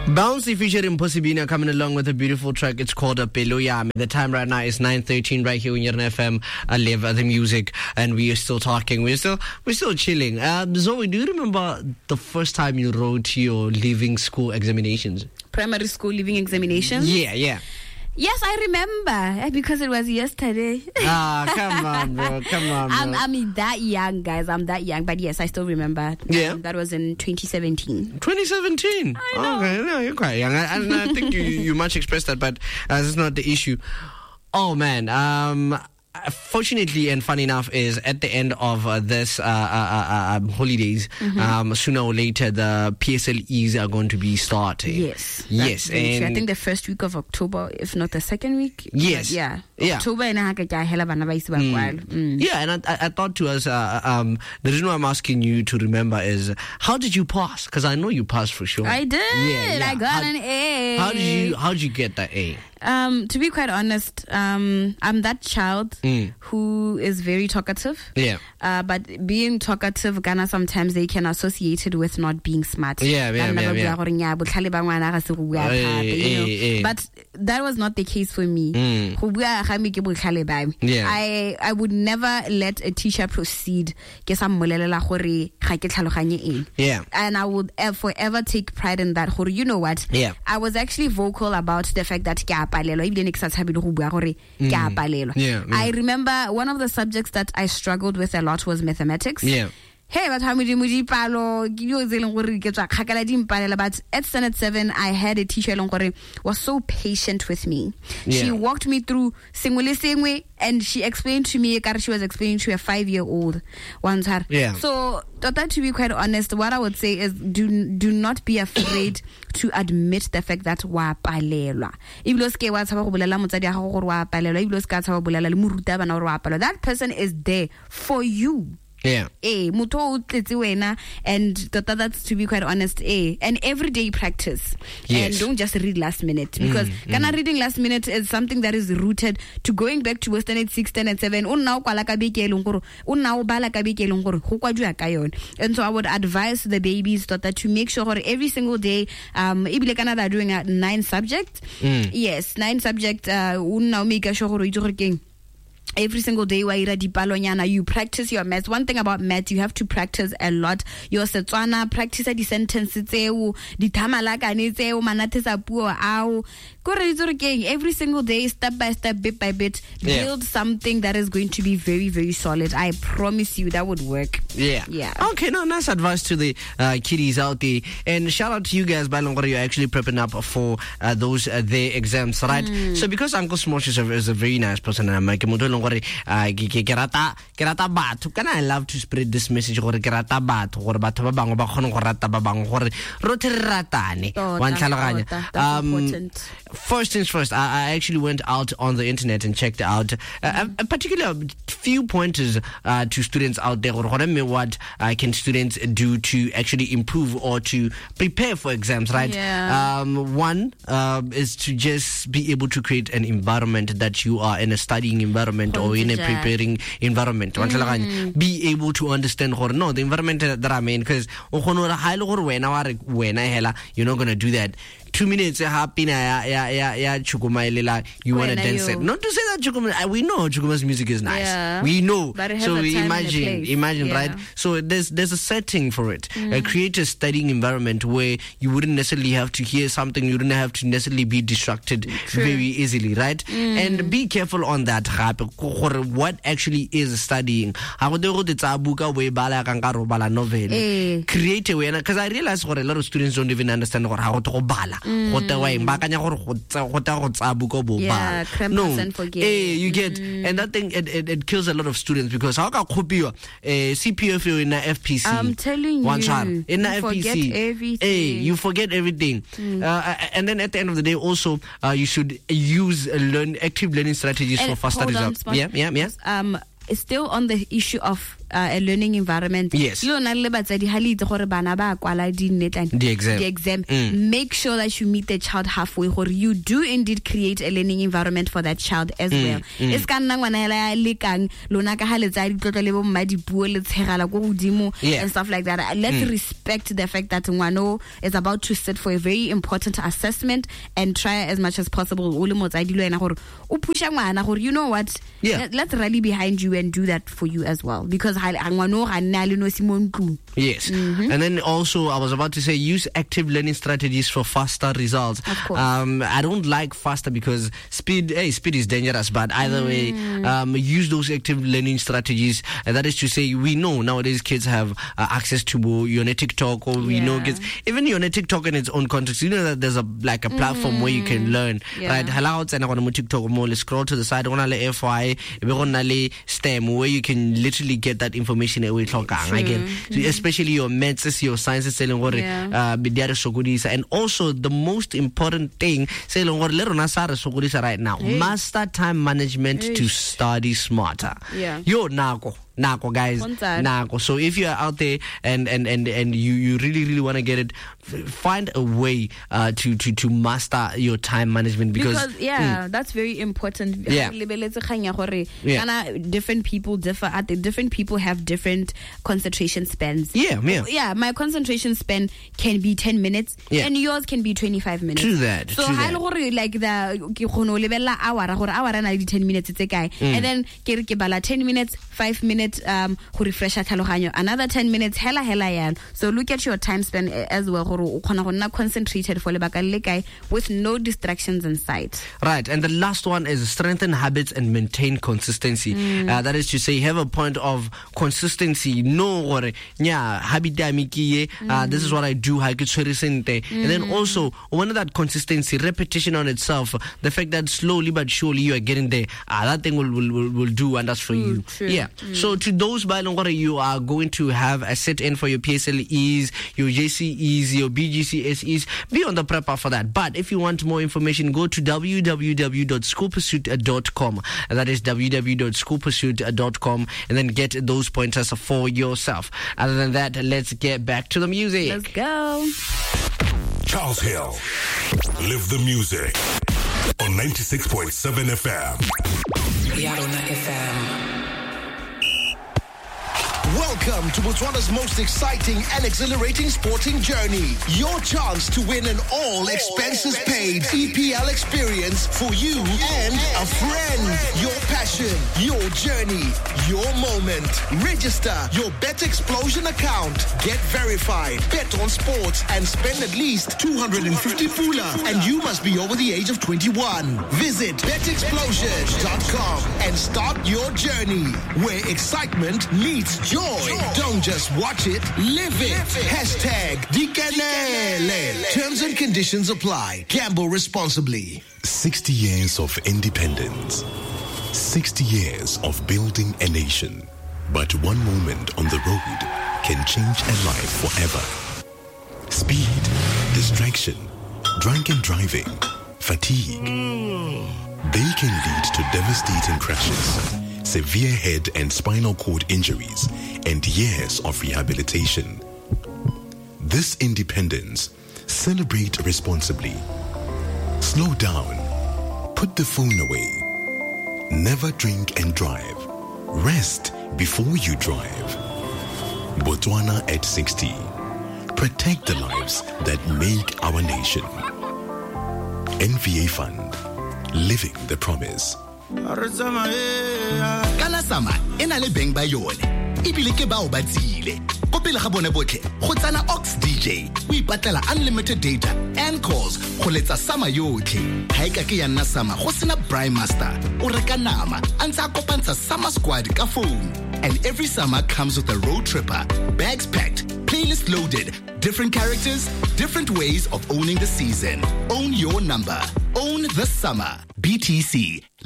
Bouncy featuring Posibina coming along with a beautiful track. It's called Peluyami. The time right now is 9:13 right here in your FM. I live the music, and we are still talking. We're still chilling. Zoe, do you remember the first time you wrote your leaving school examinations? Primary school leaving examinations? Yeah. Yes, I remember because it was yesterday. Come on, bro. I'm that young, guys. I'm that young, but yes, I still remember. Yeah, that was in 2017. 2017. I know. Okay, no, you're quite young, and I think you much expressed that, but that's not the issue. Oh man. Fortunately and funny enough is at the end of this holidays, sooner or later the PSLEs are going to be starting. Yes, and I think the first week of October, if not the second week. Yes, yeah. October. Yeah, and I thought to us, the reason why I'm asking you to remember is, how did you pass? Because I know you passed for sure. I did. Yeah. I got an A. How did you get that A? To be quite honest, I'm that child who is very talkative. Yeah. But being talkative, Ghana, sometimes they can associate it with not being smart. Yeah. But that was not the case for me. Yeah. I would never let a teacher proceed. Yeah. And I would forever take pride in that. You know what? Yeah. I was actually vocal about the fact that I remember one of the subjects that I struggled with a lot was mathematics. Yeah. Hey, but at Standard 7, I had a teacher who was so patient with me. Yeah. She walked me through singwe, and she explained to me, she was explaining to a 5-year-old once. Yeah. So, to be quite honest, what I would say is do not be afraid to admit the fact that wa palelwa. That person is there for you. Yeah. And that's, to be quite honest, and everyday practice. Yes. And don't just read last minute, because reading last minute is something that is rooted to going back to Western 8, 6, 10, and 7. And so I would advise the babies to make sure every single day, they're doing 9 subjects. Yes, 9 subjects. Make sure every single day you practice your maths. One thing about maths, you have to practice a lot. Your Setswana, practice the sentences, every single day, step by step, bit by bit, build something that is going to be very, very solid. I promise you that would work. Yeah. Okay, no, nice advice to the kiddies out there. And shout out to you guys, Balongore, you're actually prepping up for those their exams, right? So because Uncle Smosh is a very nice person, and I'm like, I love to spread this message. First things first, I actually went out on the internet and checked out a particular few pointers to students out there. What can students do to actually improve or to prepare for exams, right? Yeah. One is to just be able to create an environment that you are in, a studying environment or in a preparing environment. Be able to understand the environment that I'm in, because you're not going to do that. 2 minutes happy you want to dance it. Not to say that Chukuma, we know Chukuma's music is nice. Yeah. We know. So imagine, yeah. Right? So there's a setting for it. Create a studying environment where you wouldn't necessarily have to hear something, you wouldn't have to necessarily be distracted very easily, right? And be careful on that. What actually is studying? Create a way, because I realize a lot of students don't even understand how to bala. You get, and that thing it kills a lot of students, because how can CPF in the FPC? I'm telling you, in the FPC, forget everything. You forget everything. And then at the end of the day, also you should use active learning strategies for faster results. Still on the issue of a learning environment. Yes. Le exam. Make sure that you meet the child halfway, or you do indeed create a learning environment for that child as well. It's and stuff like that. Let's respect the fact that Nwano is about to sit for a very important assessment and try as much as possible. You know what? Yeah. Let's rally behind you and do that for you as well, because yes. And then also I was about to say, use active learning strategies for faster results. Of course. I don't like faster because speed is dangerous, but either way, use those active learning strategies. And that is to say, we know nowadays kids have access to your TikTok, or we know kids, even your TikTok in its own context, you know that there's a platform where you can learn, right? TikTok, more scroll to the side, FY, STEM, where you can literally get that information away again. So especially your maths, your sciences, and also the most important thing, right now, master time management to study smarter. Nako, guys. Nako. So if you are out there and you really want to get it, find a way to master your time management, because that's very important. Yeah. Different people differ. Different people have different concentration spans. Yeah. My concentration span can be 10 minutes, and yours can be 25 minutes. True that. So like the 10 minutes it's a guy, and then 10 minutes, 5 minutes refresh another 10 minutes so look at your time span as well, concentrated for with no distractions in sight. Right. And the last one is strengthen habits and maintain consistency. That is to say, have a point of consistency. No, this is what I do. And then also, one of that consistency, repetition on itself, the fact that slowly but surely you are getting there, that thing will do wonders for you. True. Yeah. So to those you are going to have a sit-in for your PSLEs, your JCEs, your BGCSEs, be on the prepper for that. But if you want more information, go to www.schoolpursuit.com. That is www.schoolpursuit.com, and then get those pointers for yourself. Other than that, let's get back to the music. Let's go. Charles Hill, live the music on 96.7 FM. Yarona FM. Welcome to Botswana's most exciting and exhilarating sporting journey. Your chance to win an all expenses paid EPL experience for you and a friend. Your passion, your journey, your moment. Register your Bet Explosion account. Get verified. Bet on sports and spend at least 250 pula. And you must be over the age of 21. Visit betexplosion.com and start your journey where excitement meets joy. Don't just watch it, live it. Hashtag Dikanele. Terms and conditions apply. Gamble responsibly. 60 years of independence. 60 years of building a nation. But one moment on the road can change a life forever. Speed, distraction, drunken driving, fatigue. They can lead to devastating crashes, severe head and spinal cord injuries, and years of rehabilitation. This independence, celebrate responsibly. Slow down. Put the phone away. Never drink and drive. Rest before you drive. Botswana at 60. Protect the lives that make our nation. NVA Fund. Living the promise. Kana sama ena le beng ba yone ibile ke ba o batsile go pele ga bone botlhe go tsana Ox DJ o ipatlela unlimited data and calls go letsa sama yotlhe ha eka ke ya nna sama go sena Prime Master o reka nama antsa kopantsha sama squad ka phone, and every summer comes with a road tripper, bags packed, playlist loaded, different characters, different ways of owning the season. Own your number, own the summer. BTC.